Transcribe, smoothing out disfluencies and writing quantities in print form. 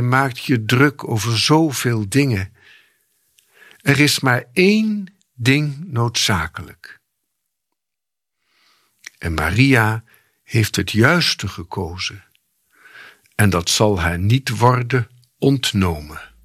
maakt je druk over zoveel dingen. Er is maar één ding noodzakelijk. En Maria heeft het juiste gekozen. En dat zal haar niet worden ontnomen.